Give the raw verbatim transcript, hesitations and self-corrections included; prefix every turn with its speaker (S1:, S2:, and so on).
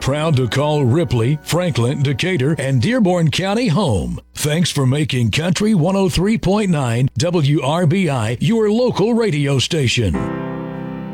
S1: Proud to call Ripley, Franklin, Decatur, and Dearborn County home. Thanks for making Country one oh three point nine W R B I your local radio station.